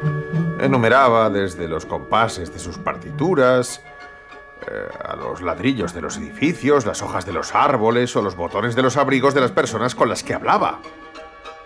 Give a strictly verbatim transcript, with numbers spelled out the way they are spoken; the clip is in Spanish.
Enumeraba desde los compases de sus partituras, eh, a los ladrillos de los edificios, las hojas de los árboles o los botones de los abrigos de las personas con las que hablaba.